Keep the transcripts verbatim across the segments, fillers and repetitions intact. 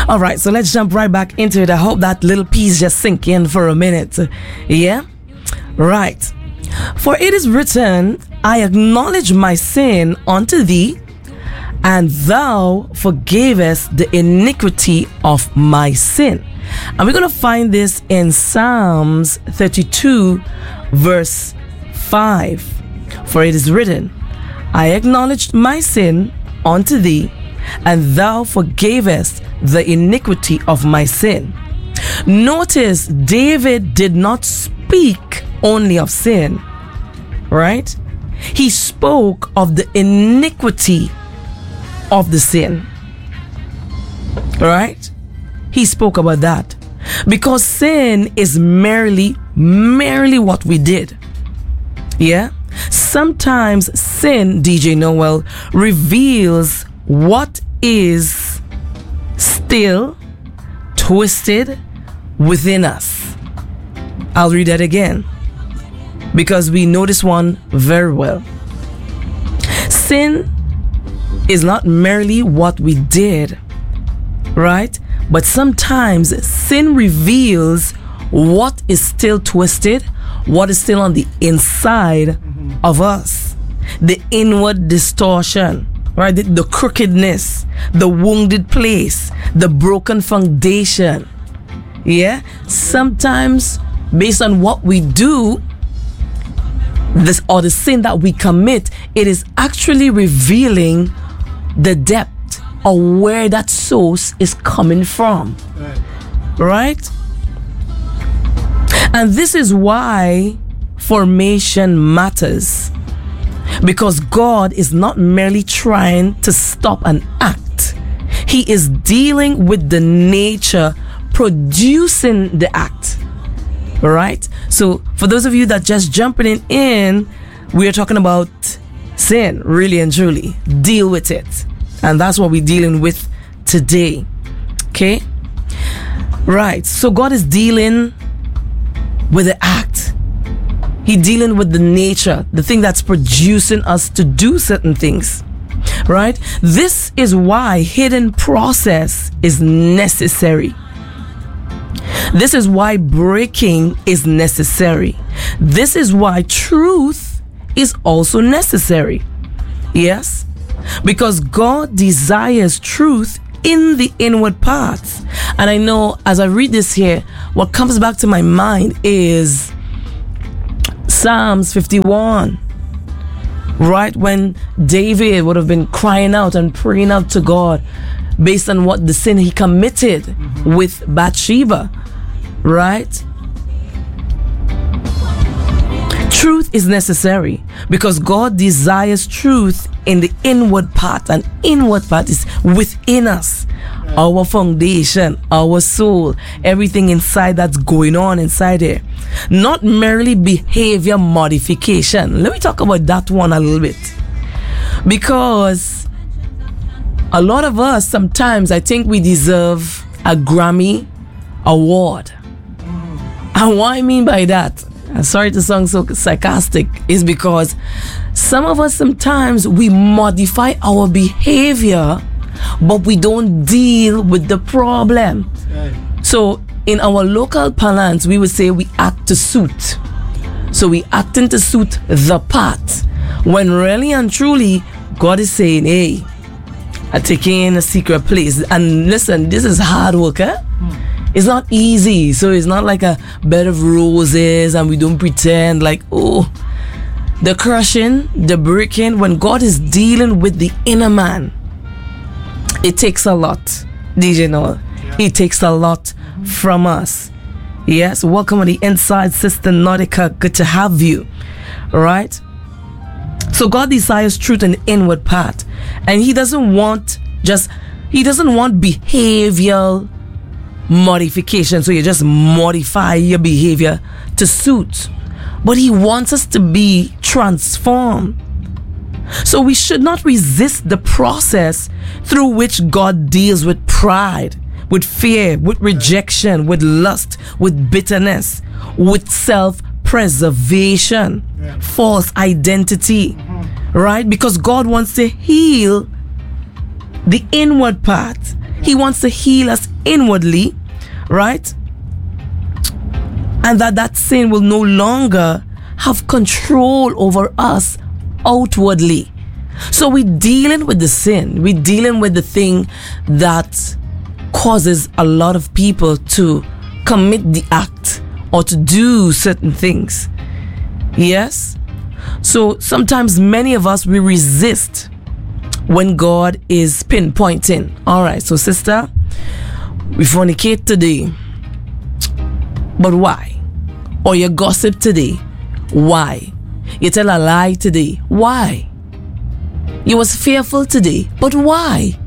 All right, so let's jump right back into it. I hope that little piece just sink in for a minute. Yeah? Right. For it is written, I acknowledge my sin unto thee, and thou forgavest the iniquity of my sin. And we're going to find this in Psalms thirty-two, verse five. For it is written, I acknowledged my sin unto thee, and thou forgavest the iniquity of my sin. Notice David did not speak only of sin, right? He spoke of the iniquity of the sin, right? He spoke about that because sin is merely, merely what we did. Yeah? Sometimes sin, D J Noel, reveals what is still twisted within us. I'll read that again because we know this one very well. Sin is not merely what we did, right? But sometimes sin reveals what is still twisted, what is still on the inside mm-hmm. of us. The inward distortion, right? The, the crookedness, the wounded place, the broken foundation. Yeah? Sometimes, based on what we do, this or the sin that we commit, it is actually revealing the depth or where that source is coming from. Right. Right? And this is why formation matters. Because God is not merely trying to stop an act. He is dealing with the nature producing the act. Right? So for those of you that just jumping in, we are talking about sin, really and truly. Deal with it. And that's what we're dealing with today. Okay? Right. So God is dealing with the act. He's dealing with the nature, the thing that's producing us to do certain things. Right? This is why hidden process is necessary. This is why breaking is necessary. This is why truth is also necessary. Yes? Because God desires truth in the inward parts. And I know as I read this here, what comes back to my mind is Psalms fifty-one. Right when David would have been crying out and praying out to God based on what the sin he committed mm-hmm. with Bathsheba. Right? Truth is necessary because God desires truth in the inward part, and inward part is within us. Yeah. Our foundation, our soul, everything inside that's going on inside there. Not merely behavior modification. Let me talk about that one a little bit. Because a lot of us, sometimes I think we deserve a Grammy award. And what I mean by that, I'm sorry to sound so sarcastic, is because some of us sometimes we modify our behavior, but we don't deal with the problem. Right. So in our local parlance, we would say we act to suit. So we acting to suit the part. When really and truly, God is saying, hey, I take in a secret place. And listen, this is hard work, eh? Hmm. It's not easy. So it's not like a bed of roses and we don't pretend like, oh, the crushing, the breaking, when God is dealing with the inner man, it takes a lot. D J Noel, yeah. It takes a lot mm-hmm. from us. Yes, welcome on the inside, Sister Nautica. Good to have you. All right. So God desires truth in the inward part, and He doesn't want just He doesn't want behavioral modification. So you just modify your behavior to suit, but He wants us to be transformed. So we should not resist the process through which God deals with pride, with fear, with rejection, with lust, with bitterness, with self-preservation, yeah. false identity, mm-hmm. right? Because God wants to heal the inward part. He wants to heal us inwardly, right? And that that sin will no longer have control over us outwardly. So we're dealing with the sin. We're dealing with the thing that causes a lot of people to commit the act or to do certain things. Yes? So sometimes many of us, we resist when God is pinpointing. All right, so sister, we fornicate today. But why? Or you gossip today. Why? You tell a lie today. Why? You was fearful today. But why?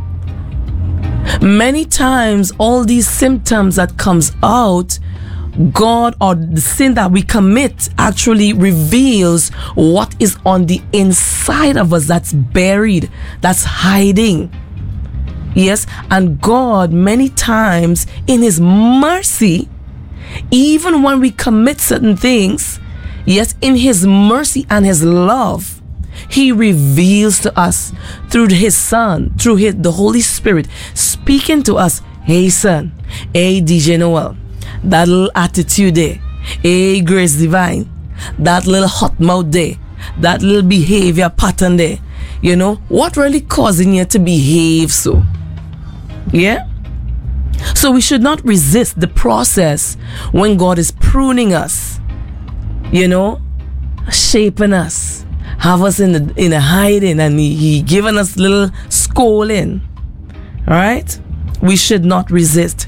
Many times, all these symptoms that comes out, God or the sin that we commit actually reveals what is on the inside of us that's buried, that's hiding. Yes, and God many times in His mercy, even when we commit certain things, yes, in His mercy and His love, He reveals to us through His Son, through his, the Holy Spirit, speaking to us. Hey son, hey D J Noel, that little attitude there, hey Grace Divine, that little hot mouth there, that little behavior pattern there, you know, what really causing you to behave so? Yeah? So we should not resist the process when God is pruning us, you know, shaping us, have us in the, in a hiding, and he, he giving us little scolding. All right? We should not resist.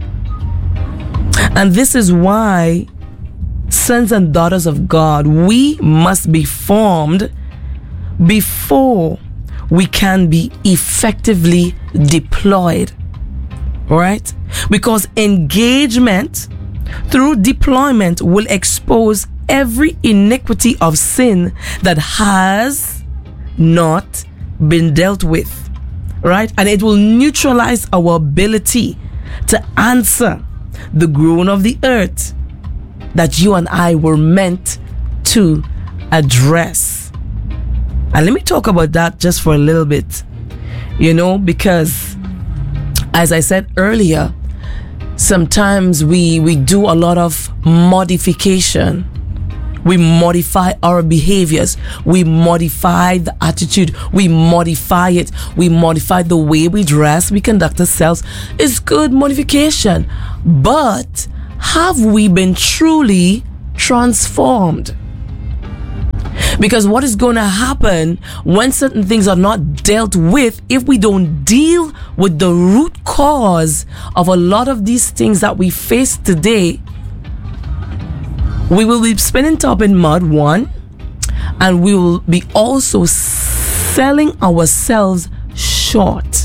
And this is why, sons and daughters of God, we must be formed before we can be effectively deployed. All right? Because engagement through deployment will expose every iniquity of sin that has not been dealt with, right? And it will neutralize our ability to answer the groan of the earth that you and I were meant to address. And let me talk about that just for a little bit, you know, because as I said earlier, sometimes we we do a lot of modification. We modify our behaviors. We modify the attitude. We modify it. We modify the way we dress. We conduct ourselves. It's good modification. But have we been truly transformed? Because what is going to happen when certain things are not dealt with, if we don't deal with the root cause of a lot of these things that we face today, we will be spinning top in mud, one, and we will be also selling ourselves short.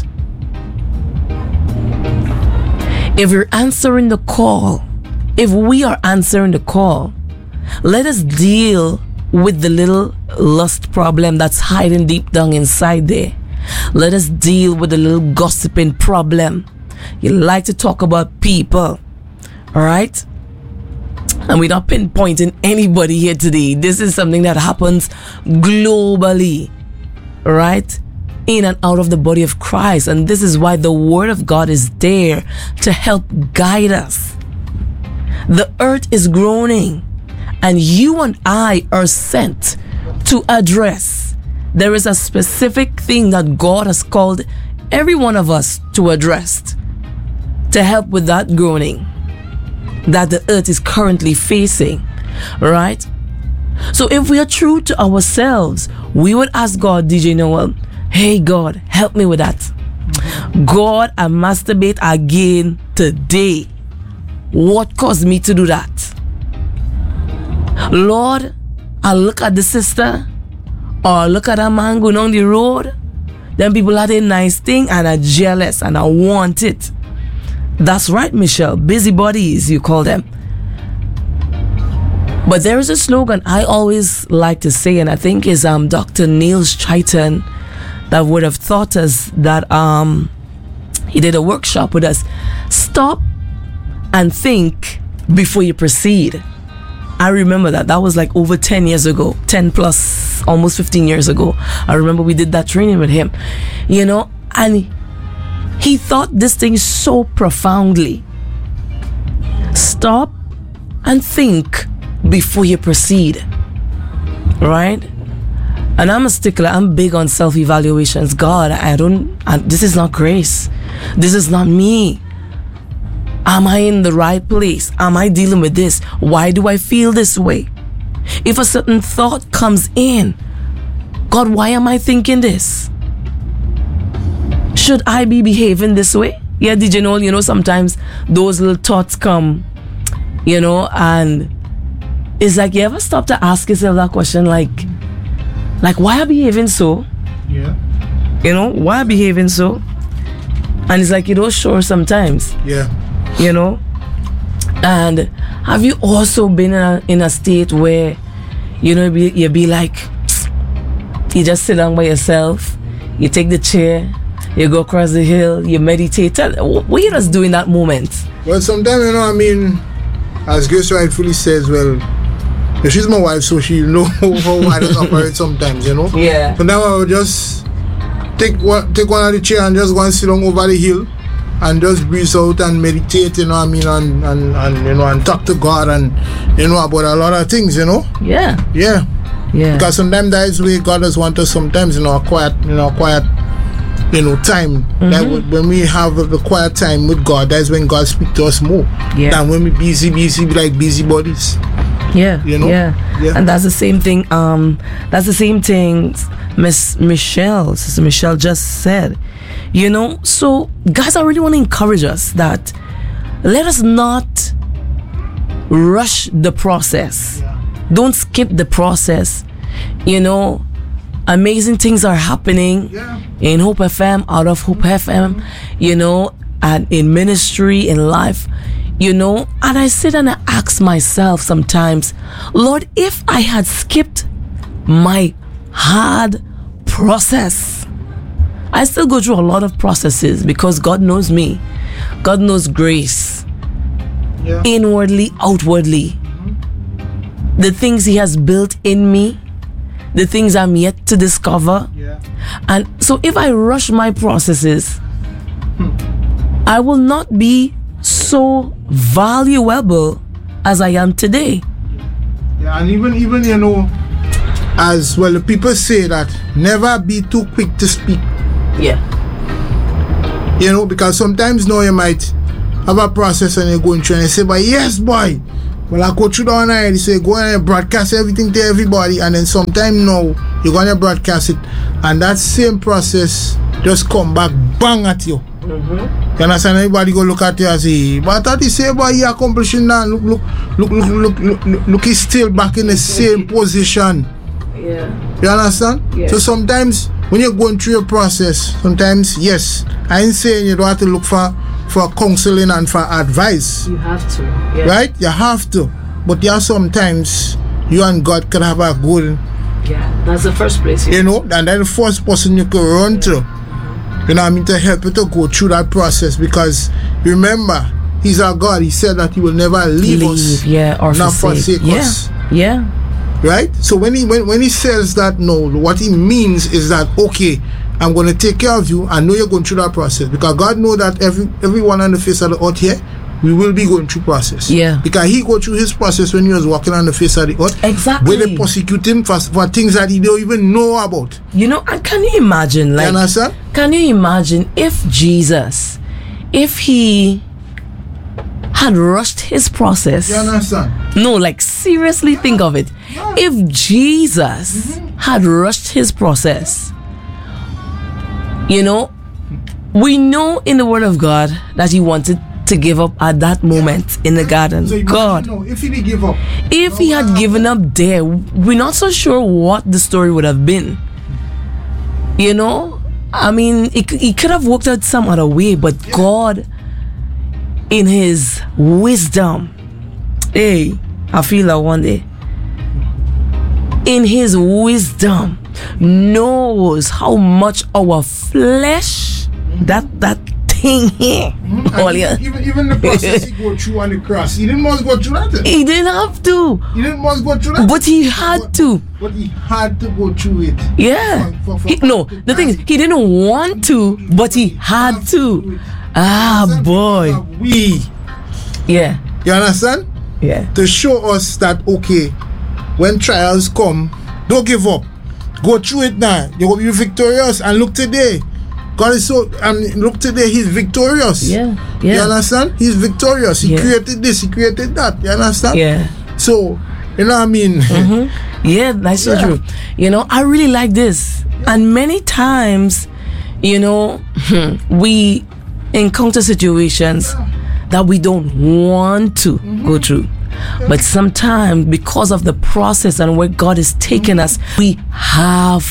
If you're answering the call, if we are answering the call, let us deal with the little lust problem that's hiding deep down inside there. Let us deal with the little gossiping problem. You like to talk about people, all right? And we're not pinpointing anybody here today. This is something that happens globally, right? In and out of the body of Christ. And this is why the Word of God is there to help guide us. The earth is groaning, and you and I are sent to address. There is a specific thing that God has called every one of us to address, to help with that groaning that the earth is currently facing, right? So if we are true to ourselves, we would ask God, D J Noel, hey God, help me with that. God, I masturbate again today. What caused me to do that? Lord, I look at the sister, or look at a man going on the road, then people had a nice thing and are jealous and I want it. That's right, Michelle. Busybodies, you call them. But there is a slogan I always like to say, and I think is um Doctor Niels Chaitin that would have taught us that um he did a workshop with us. Stop and think before you proceed. I remember that. That was like over ten years ago, ten plus, almost fifteen years ago. I remember we did that training with him, you know, and He thought this thing so profoundly. Stop and think before you proceed. Right? And I'm a stickler. I'm big on self-evaluations. God, I don't, I, this is not grace. This is not me. Am I in the right place? Am I dealing with this? Why do I feel this way? If a certain thought comes in, God, why am I thinking this? Should I be behaving this way? Yeah, did you know, you know, sometimes those little thoughts come, you know, and it's like, you ever stop to ask yourself that question, like, like, why am I behaving so? Yeah. You know, why am I behaving so? And it's like, you don't sure sometimes. Yeah. You know? And have you also been in a, in a state where, you know, you be, you be like, you just sit down by yourself, you take the chair, you go across the hill, you meditate. Tell, what you just do in that moment? Well, sometimes, you know, I mean, as Grace rightfully says, well, she's my wife, so she know how I just operate sometimes, you know? Yeah. So now I would just take one, take one of the chair and just go and sit down over the hill and just breathe out and meditate, you know what I mean, and, and, and you know, and talk to God and, you know, about a lot of things, you know? Yeah. Yeah. Yeah. Because sometimes that is where God does want us sometimes, you know, a quiet, you know, a quiet, you know, time. Mm-hmm. That when we have the quiet time with God, that's when God speaks to us more. Yeah. Than when we busy, busy, like busybodies. Yeah. You know? Yeah. Yeah. And that's the same thing, um, that's the same thing Miss Michelle, Sister Michelle just said. You know, so guys, I really want to encourage us that let us not rush the process. Yeah. Don't skip the process. You know, amazing things are happening Yeah. in Hope F M, out of Hope F M, mm-hmm. you know, and in ministry, in life, you know. And I sit and I ask myself sometimes, Lord, if I had skipped my hard process, I still go through a lot of processes because God knows me. God knows grace. Yeah. Inwardly, outwardly. Mm-hmm. The things He has built in me, the things I'm yet to discover. Yeah. And so if I rush my processes, hmm. I will not be so valuable as I am today. Yeah, and even, even you know, as well, the people say that never be too quick to speak. Yeah. You know, because sometimes now you might have a process and you're going through and you say, but yes, boy, well, I go through the one and you say, go and broadcast everything to everybody, and then sometime now you're going to broadcast it, and that same process just come back bang at you. Mm-hmm. You understand? Everybody go look at you and say, but I thought he say, boy, you're accomplishing that. Look, look, look, look, look, look, look, look, he's still back in the same position. Yeah. You understand? Yeah. So sometimes when you're going through your process, sometimes, yes, I ain't saying you don't have to look for, for counseling and for advice. You have to. Yeah. Right? You have to. But there are sometimes you and God can have a good. Yeah, that's the first place. You, you know, and that's the first person you can run yeah. to. Mm-hmm. You know what I mean? To help you to go through that process, because remember, He's our God. He said that He will never leave, leave us. Yeah, or not forsake, forsake yeah. us. Yeah. Right? So when he when, when he says that, no, what he means is that, okay, I'm going to take care of you. I know you're going through that process, because God knows that every everyone on the face of the earth here, we will be going through process. Yeah. Because He go through His process when He was walking on the face of the earth. Exactly. Where they prosecute Him for, for things that He don't even know about. You know, and can you imagine, like, you understand? Can you imagine if Jesus, if He had rushed His process? You understand? No, like, seriously, yeah. Think of it. Yeah. If Jesus mm-hmm. had rushed His process, you know, we know in the Word of God that He wanted to give up at that moment, yeah. in the garden. So God, know, if He did give up, if no, He had uh, given up there, we're not so sure what the story would have been. You know, I mean, it, it could have worked out some other way, but yeah. God, in His wisdom, hey, I feel that one day, in His wisdom, knows how much our flesh, that that thing here. Mm-hmm. All yeah. even, even even the process he go through on the cross, he didn't must go through that. He didn't have to. He didn't must go through that. But he had but, to. But he had to go through it. Yeah. For, for, for he, no, the thing is, he didn't want to, but he had to. Ah, boy. We. Yeah. You understand? Yeah. To show us that, okay, when trials come, don't give up. Go through it now. You will be victorious. And look today. God is so, and look today, he's victorious. Yeah. Yeah. You understand? He's victorious. He Yeah. created this, he created that. You understand? Yeah. So, you know what I mean? Mm-hmm. Yeah, that's so Yeah. true. You know, I really like this. And many times, you know, we encounter situations that we don't want to mm-hmm. go through. But sometimes, because of the process and where God is taking us, we have